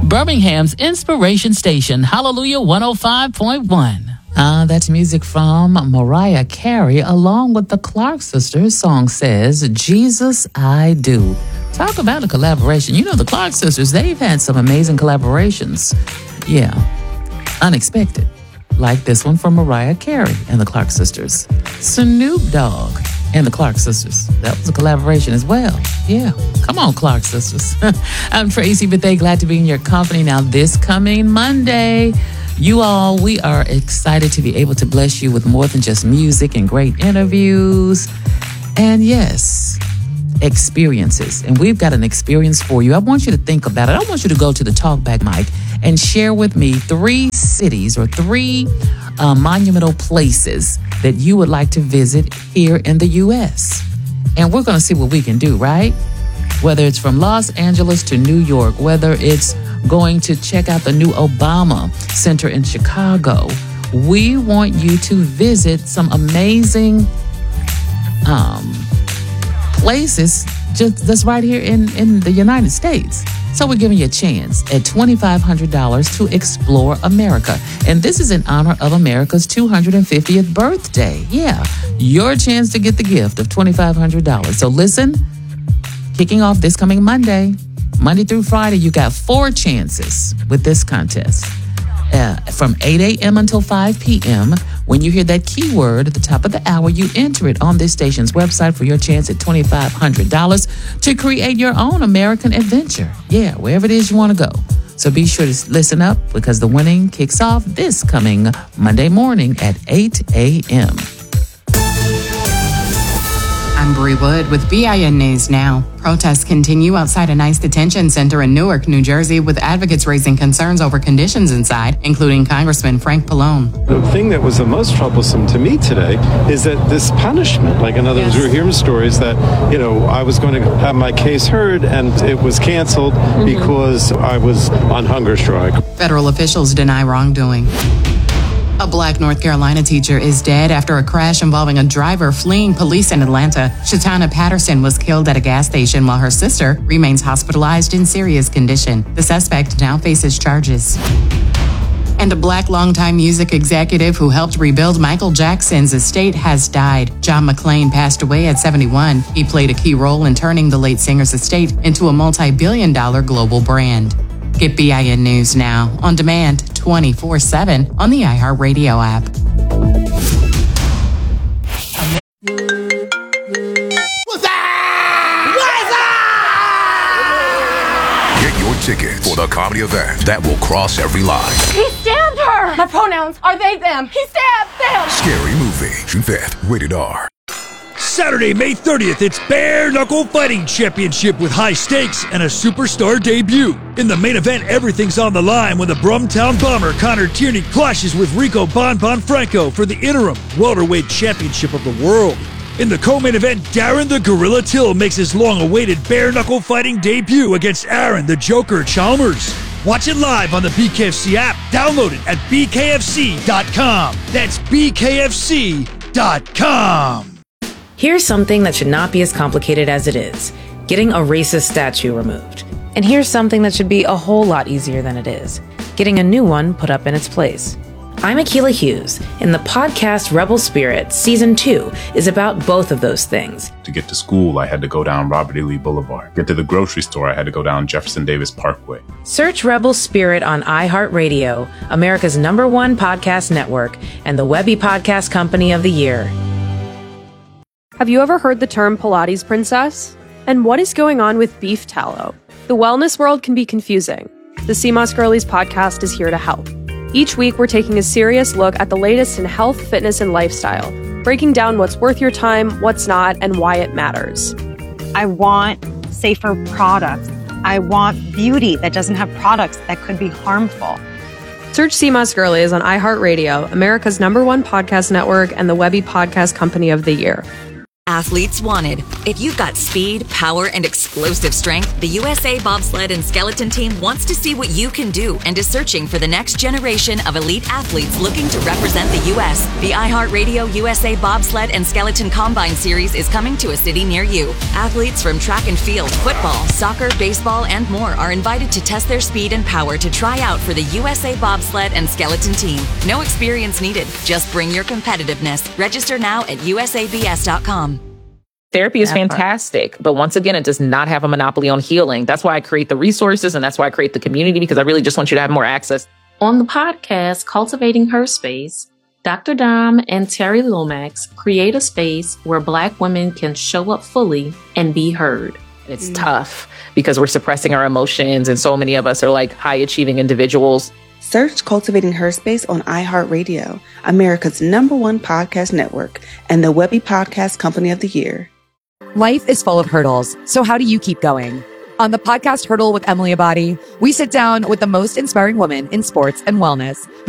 Birmingham's Inspiration Station, Hallelujah 105.1. That's music from Mariah Carey, along with the Clark Sisters. Song says, Jesus, I Do. Talk about a collaboration. You know, the Clark Sisters, they've had some amazing collaborations. Yeah, unexpected. Like this one from Mariah Carey and the Clark Sisters. Snoop Dogg and the Clark Sisters. That was a collaboration as well. Yeah, come on, Clark Sisters. I'm Tracy Bethea, glad to be in your company. Now, this coming Monday, you all, we are excited to be able to bless you with more than just music and great interviews. And yes, experiences. And we've got an experience for you. I want you to think about it. I want you to go to the Talkback mic and share with me 3 cities or 3 monumental places that you would like to visit here in the U.S. And we're going to see what we can do, right? Whether it's from Los Angeles to New York, whether it's going to check out the new Obama Center in Chicago, we want you to visit some amazing places that's right here in the United States. So we're giving you a chance at $2,500 to explore America. And this is in honor of America's 250th birthday. Yeah, your chance to get the gift of $2,500. So listen, kicking off this coming Monday through Friday, you got 4 chances with this contest. From 8 a.m. until 5 p.m. When you hear that keyword at the top of the hour, you enter it on this station's website for your chance at $2,500 to create your own American adventure. Yeah, wherever it is you want to go. So be sure to listen up because the winning kicks off this coming Monday morning at 8 a.m. I'm Bree Wood with BIN News Now. Protests continue outside a NICE detention center in Newark, New Jersey, with advocates raising concerns over conditions inside, including Congressman Frank Pallone. The thing that was the most troublesome to me today is that this punishment, like in other words, we're hearing stories that, I was going to have my case heard and it was canceled because I was on hunger strike. Federal officials deny wrongdoing. A Black North Carolina teacher is dead after a crash involving a driver fleeing police in Atlanta. Shatana Patterson was killed at a gas station while her sister remains hospitalized in serious condition. The suspect now faces charges. And a Black longtime music executive who helped rebuild Michael Jackson's estate has died. John McClane passed away at 71. He played a key role in turning the late singer's estate into a multi-billion-dollar global brand. Get BIN News Now on demand 24/7 on the iHeartRadio app. What's up? Get your tickets for the comedy event that will cross every line. He stabbed her! My pronouns are they, them. He stabbed them! Scary Movie, June 5th, rated R. Saturday, May 30th, it's Bare Knuckle Fighting Championship with high stakes and a superstar debut. In the main event, everything's on the line when the Brumtown Bomber Connor Tierney clashes with Rico Bon Franco for the interim welterweight championship of the world. In the co-main event, Darren the Gorilla Till makes his long-awaited Bare Knuckle Fighting debut against Aaron the Joker Chalmers. Watch it live on the BKFC app. Download it at bkfc.com. That's bkfc.com. Here's something that should not be as complicated as it is: getting a racist statue removed. And here's something that should be a whole lot easier than it is: getting a new one put up in its place. I'm Akilah Hughes, and the podcast Rebel Spirit Season 2 is about both of those things. To get to school, I had to go down Robert E. Lee Boulevard. Get to the grocery store, I had to go down Jefferson Davis Parkway. Search Rebel Spirit on iHeartRadio, America's #1 podcast network, and the Webby Podcast Company of the Year. Have you ever heard the term Pilates princess? And what is going on with beef tallow? The wellness world can be confusing. The CMOS Girlies podcast is here to help. Each week, we're taking a serious look at the latest in health, fitness, and lifestyle, breaking down what's worth your time, what's not, and why it matters. I want safer products. I want beauty that doesn't have products that could be harmful. Search CMOS Girlies on iHeartRadio, America's #1 podcast network, and the Webby Podcast Company of the Year. athletes wanted. If you've got speed, power, and explosive strength, the USA Bobsled and Skeleton Team wants to see what you can do and is searching for the next generation of elite athletes looking to represent the U.S. The iHeartRadio USA Bobsled and Skeleton Combine Series is coming to a city near you. Athletes from track and field, football, soccer, baseball, and more are invited to test their speed and power to try out for the USA Bobsled and Skeleton Team. No experience needed. Just bring your competitiveness. Register now at usabs.com. Therapy is fantastic, but once again, it does not have a monopoly on healing. That's why I create the resources, and that's why I create the community, because I really just want you to have more access. On the podcast, Cultivating Her Space, Dr. Dom and Terry Lomax create a space where Black women can show up fully and be heard. It's tough because we're suppressing our emotions, and so many of us are like high-achieving individuals. Search Cultivating Her Space on iHeartRadio, America's #1 podcast network, and the Webby Podcast Company of the Year. Life is full of hurdles, so how do you keep going? On the podcast Hurdle with Emily Abadi, we sit down with the most inspiring women in sports and wellness.